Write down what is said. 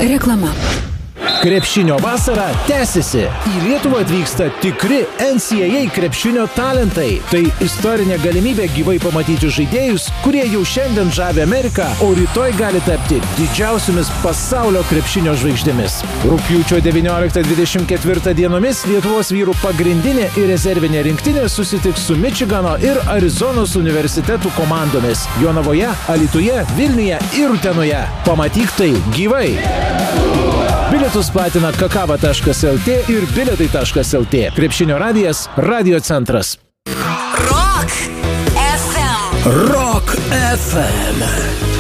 Reklama. Krepšinio vasara tęsiasi. Į Lietuvą atvyksta tikri NCAA krepšinio talentai. Tai istorinė galimybė gyvai pamatyti žaidėjus, kurie jau šiandien žavi Ameriką, o rytoj gali tapti didžiausiomis pasaulio krepšinio žvaigždėmis. Rugpjūčio 19-24 dienomis Lietuvos vyrų pagrindinė ir rezervinė rinktinė susitiks su Mičigano ir Arizonos universitetų komandomis Jonavoje, Alytuje, Vilniuje ir Utenoje. Pamatyk tai gyvai. Bilietus platina kakava.lt ir bilietai.lt. Krepšinio radijas, Radio centras. Rock FM. Rock FM.